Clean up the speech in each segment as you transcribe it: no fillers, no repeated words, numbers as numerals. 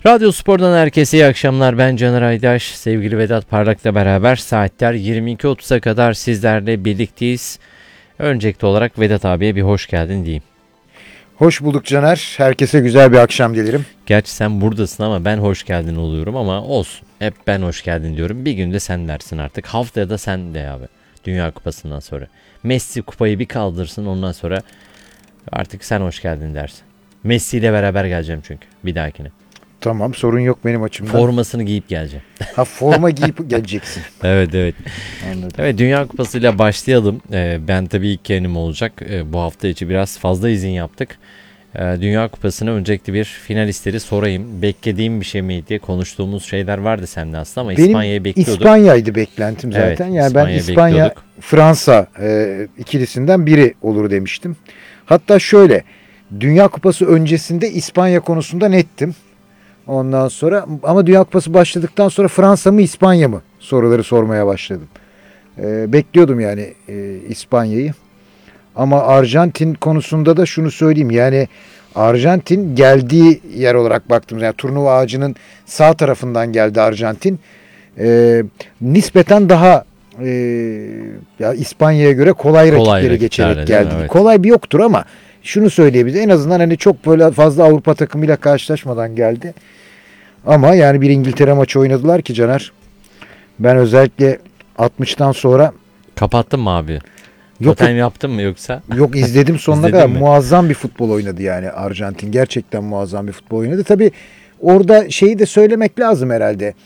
Radyo Spor'dan herkese iyi akşamlar. Ben Caner Aydaş. Sevgili Vedat Parlak'la beraber saatler 22.30'a kadar sizlerle birlikteyiz. Öncelikli olarak Vedat abiye bir hoş geldin diyeyim. Hoş bulduk Caner. Herkese güzel bir akşam dilerim. Gerçi sen buradasın ama ben hoş geldin oluyorum ama olsun. Hep ben hoş geldin diyorum. Bir günde sen dersin artık. Haftaya da sen de abi. Dünya Kupası'ndan sonra. Messi kupayı bir kaldırsın, ondan sonra artık sen hoş geldin dersin. Messi ile beraber geleceğim çünkü bir dahakine. Tamam, sorun yok benim açımdan. Formasını giyip geleceğim. Ha, forma giyip geleceksin. Evet. Anladım. Evet, Dünya Kupası ile başlayalım. Ben tabii ilk yayınım olacak. Bu hafta içi biraz fazla izin yaptık. Dünya Kupası'na öncelikle bir finalistleri sorayım. Beklediğim bir şey mi diye konuştuğumuz şeyler vardı sende aslında ama Benim İspanya'yı bekliyorduk. İspanya'ydı beklentim zaten. Evet, yani ben İspanya, Fransa ikilisinden biri olur demiştim. Hatta şöyle, Dünya Kupası öncesinde İspanya konusunda nettim. Ondan sonra ama Dünya Kupası başladıktan sonra Fransa mı İspanya mı soruları sormaya başladım. Bekliyordum yani İspanya'yı. Ama Arjantin konusunda da şunu söyleyeyim. Yani Arjantin geldiği yer olarak baktım. Yani turnuva ağacının sağ tarafından geldi Arjantin. Nispeten daha ya İspanya'ya göre kolay rakipleri geçerek geldi. Evet. Kolay bir yoktur ama şunu söyleyebilirim. En azından hani çok böyle fazla Avrupa takımıyla karşılaşmadan geldi. Ama yani bir İngiltere maçı oynadılar ki Caner. Ben özellikle 60'tan sonra... Kapattın mı abi? Yok, Totem yaptın mı yoksa? Yok, izledim sonuna kadar. Muazzam bir futbol oynadı yani Arjantin. Gerçekten muazzam bir futbol oynadı. Tabii orada şeyi de söylemek lazım herhalde.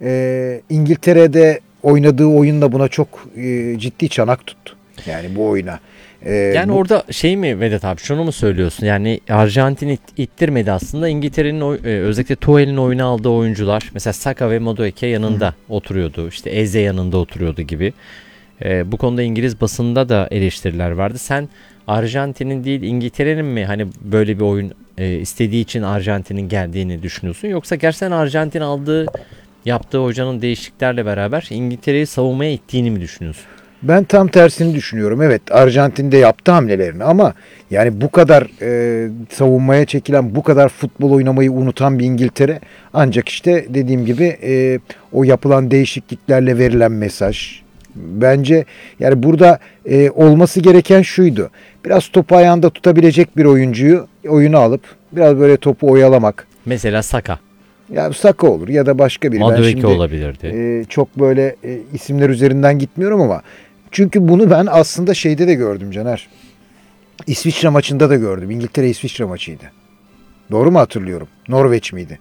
İngiltere'de oynadığı oyunla buna çok ciddi çanak tuttu. Yani bu oyuna. Yani orada şey mi Vedat abi, şunu mu söylüyorsun? Yani Arjantin ittirmedi aslında. İngiltere'nin özellikle Tuchel'in oyuna aldığı oyuncular. Mesela Saka ve Madueke yanında oturuyordu. İşte Eze yanında oturuyordu gibi. Bu konuda İngiliz basında da eleştiriler vardı. Sen Arjantin'in değil İngiltere'nin mi hani böyle bir oyun istediği için Arjantin'in geldiğini düşünüyorsun? Yoksa gerçekten Arjantin yaptığı hocanın değişikliklerle beraber İngiltere'yi savunmaya ittiğini mi düşünüyorsun? Ben tam tersini düşünüyorum. Evet, Arjantin'de yaptı hamlelerini ama yani bu kadar savunmaya çekilen, bu kadar futbol oynamayı unutan bir İngiltere ancak işte dediğim gibi o yapılan değişikliklerle verilen mesaj. Bence yani burada olması gereken şuydu. Biraz topu ayağında tutabilecek bir oyuncuyu oyuna alıp biraz böyle topu oyalamak. Mesela Saka. Ya Saka olur ya da başka biri. Madueke olabilirdi. Çok böyle isimler üzerinden gitmiyorum ama çünkü bunu ben aslında şeyde de gördüm Caner. İsviçre maçında da gördüm. İngiltere-İsviçre maçıydı. Doğru mu hatırlıyorum? Norveç miydi?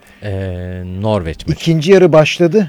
Norveç maçı. İkinci yarı başladı.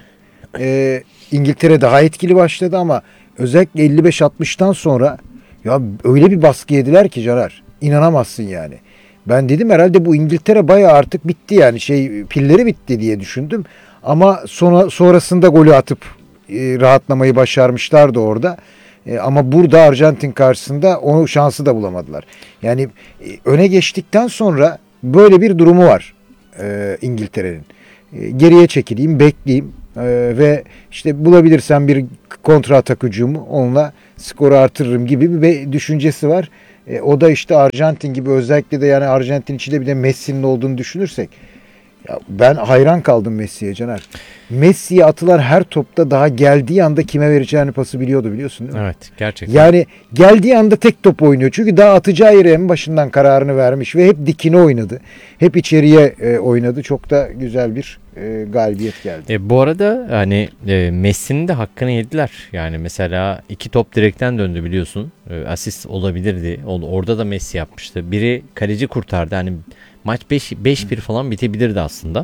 İngiltere daha etkili başladı ama özellikle 55-60'tan sonra ya öyle bir baskı yediler ki Caner. İnanamazsın yani. Ben dedim herhalde bu İngiltere bayağı artık bitti yani pilleri bitti diye düşündüm. Ama sonrasında golü atıp rahatlamayı başarmışlardı orada. Ama burada Arjantin karşısında o şansı da bulamadılar. Yani öne geçtikten sonra böyle bir durumu var İngiltere'nin. Geriye çekileyim, bekleyeyim ve işte bulabilirsem bir kontra atak hücumu onunla skoru artırırım gibi bir düşüncesi var. O da işte Arjantin gibi, özellikle de yani Arjantin içinde bir de Messi'nin olduğunu düşünürsek ya ben hayran kaldım Messi'ye Caner. Messi'ye atılan her topta daha geldiği anda kime vereceğini pası biliyordu, biliyorsun değil mi? Evet, gerçekten. Yani geldiği anda tek top oynuyor. Çünkü daha atacağı yere en başından kararını vermiş ve hep dikine oynadı. Hep içeriye oynadı. Çok da güzel bir galibiyet geldi. Bu arada hani Messi'nin de hakkını yediler. Yani mesela 2 top direkten döndü biliyorsun. Asist olabilirdi. Orada da Messi yapmıştı. Biri kaleci kurtardı. Hani maç 5-1 falan bitebilirdi aslında.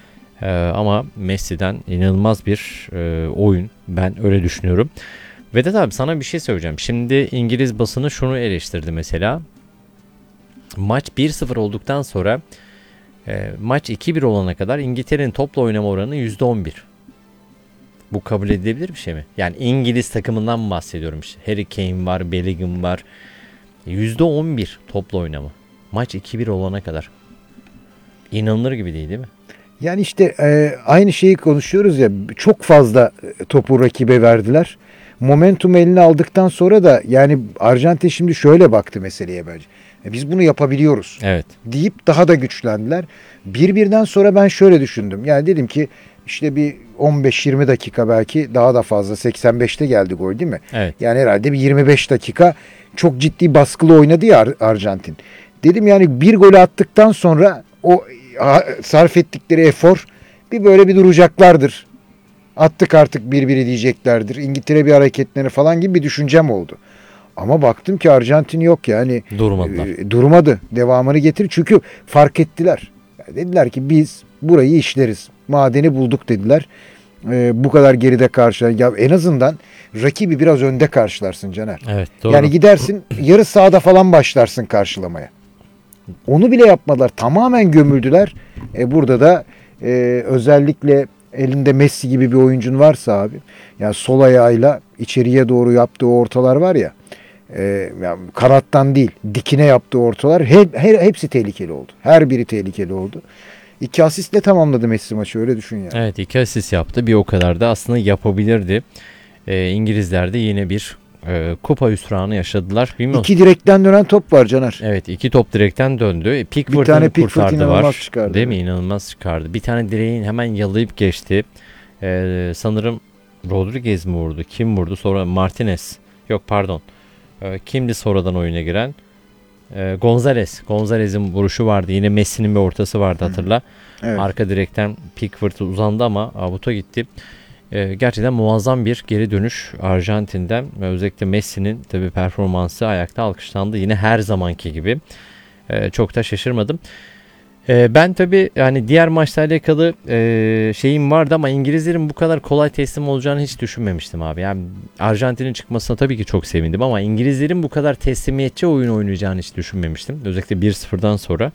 Ama Messi'den inanılmaz bir oyun. Ben öyle düşünüyorum. Vedat abi, sana bir şey söyleyeceğim. Şimdi İngiliz basını şunu eleştirdi mesela. Maç 1-0 olduktan sonra maç 2-1 olana kadar İngiltere'nin topla oynama oranı %11. Bu kabul edilebilir bir şey mi? Yani İngiliz takımından mı bahsediyorum işte. Harry Kane var, Bellingham var. %11 topla oynama. Maç 2-1 olana kadar. İnanılır gibi değil mi? Yani işte aynı şeyi konuşuyoruz ya, çok fazla topu rakibe verdiler. Momentum eline aldıktan sonra da yani Arjantin şimdi şöyle baktı meseleye bence. Biz bunu yapabiliyoruz Evet. deyip daha da güçlendiler. Birden sonra ben şöyle düşündüm. Yani dedim ki işte bir 15-20 dakika belki daha da fazla 85'te geldi gol değil mi? Evet. Yani herhalde bir 25 dakika çok ciddi baskılı oynadı ya Arjantin. Dedim yani bir golü attıktan sonra o sarf ettikleri efor bir böyle bir duracaklardır. Attık artık 1-1 diyeceklerdir. İngiltere bir hareketleri falan gibi bir düşüncem oldu. Ama baktım ki Arjantin yok yani. Durmadılar. Durmadı. Devamını getir. Çünkü fark ettiler. Yani dediler ki biz burayı işleriz. Madeni bulduk dediler. Bu kadar geride karşılar. Ya en azından rakibi biraz önde karşılarsın Caner. Evet, doğru. Yani gidersin yarı sahada falan başlarsın karşılamaya. Onu bile yapmadılar. Tamamen gömüldüler. Burada da özellikle elinde Messi gibi bir oyuncun varsa abi. Yani sol ayağıyla içeriye doğru yaptığı ortalar var ya. Yani kanattan değil dikine yaptığı ortalar hepsi tehlikeli oldu. Her biri tehlikeli oldu. 2 asistle tamamladı Messi maçı, öyle düşün yani. Evet, 2 asist yaptı. Bir o kadar da aslında yapabilirdi. İngilizler de yine bir kupa hüsranı yaşadılar. Bilmiyorum. 2 direkten dönen top var Caner. Evet, 2 top direkten döndü. Bir tane Pickford'un Pickford kurtardı inanılmaz var. çıkardı. Değil mi? İnanılmaz çıkardı. Bir tane direğin hemen yalayıp geçti. Sanırım Rodriguez mi vurdu? Kim vurdu? Sonra Martinez. Yok, pardon. Kimdi sonradan oyuna giren? Gonzalez. Gonzalez'in vuruşu vardı. Yine Messi'nin bir ortası vardı, hatırla. Evet. Arka direkten Pickford uzandı ama avuta gitti. Gerçekten muazzam bir geri dönüş Arjantin'den. Özellikle Messi'nin tabii performansı ayakta alkışlandı. Yine her zamanki gibi. Çok da şaşırmadım. Ben tabii yani diğer maçlarla alakalı şeyim vardı ama İngilizlerin bu kadar kolay teslim olacağını hiç düşünmemiştim abi. Yani Arjantin'in çıkmasına tabii ki çok sevindim ama İngilizlerin bu kadar teslimiyetçi oyun oynayacağını hiç düşünmemiştim. Özellikle 1-0'dan sonra.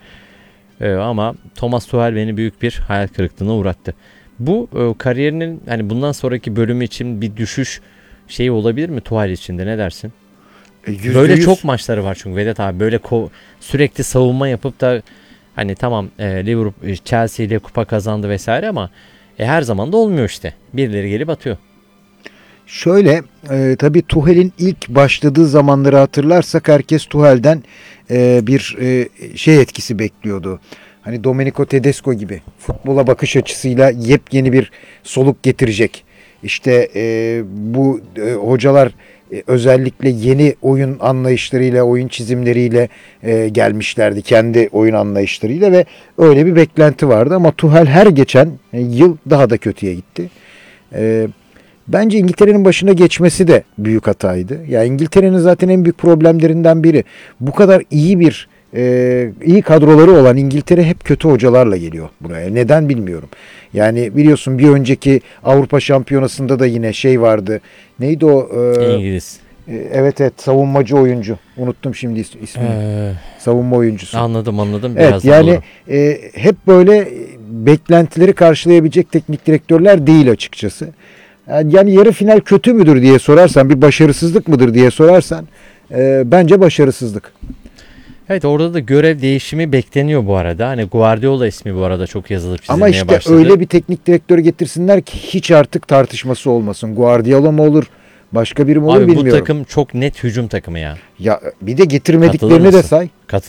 Ama Thomas Tuchel beni büyük bir hayal kırıklığına uğrattı. Bu kariyerinin hani bundan sonraki bölümü için bir düşüş şeyi olabilir mi Tuchel içinde, ne dersin? Böyle %100. çok maçları var çünkü Vedat abi, böyle sürekli savunma yapıp da hani tamam Liverpool Chelsea ile kupa kazandı vesaire ama her zaman da olmuyor işte. Birileri gelip atıyor. Şöyle tabii Tuchel'in ilk başladığı zamanları hatırlarsak herkes Tuchel'den bir şey etkisi bekliyordu. Hani Domenico Tedesco gibi futbola bakış açısıyla yepyeni bir soluk getirecek. İşte bu hocalar özellikle yeni oyun anlayışlarıyla, oyun çizimleriyle gelmişlerdi. Kendi oyun anlayışlarıyla ve öyle bir beklenti vardı. Ama Tuchel her geçen yıl daha da kötüye gitti. Bence İngiltere'nin başına geçmesi de büyük hataydı. Ya İngiltere'nin zaten en büyük problemlerinden biri. Bu kadar iyi kadroları olan İngiltere hep kötü hocalarla geliyor buraya. Neden bilmiyorum. Yani biliyorsun bir önceki Avrupa Şampiyonası'nda da yine şey vardı. Neydi o? İngiliz. Evet, savunmacı oyuncu. Unuttum şimdi ismini. Savunma oyuncusu. Anladım. Evet, Birazdan yani olur. hep böyle beklentileri karşılayabilecek teknik direktörler değil açıkçası. Yani yarı final kötü müdür diye sorarsan, bir başarısızlık mıdır diye sorarsan bence başarısızlık. Evet, orada da görev değişimi bekleniyor bu arada. Hani Guardiola ismi bu arada çok yazılıp çizilmeye Ama işte başladı. öyle bir teknik direktör getirsinler ki hiç artık tartışması olmasın. Guardiola mı olur, başka biri mi olur Abi bilmiyorum. bu takım çok net hücum takımı ya. Ya bir de Katılır getirmediklerini de mısın? say.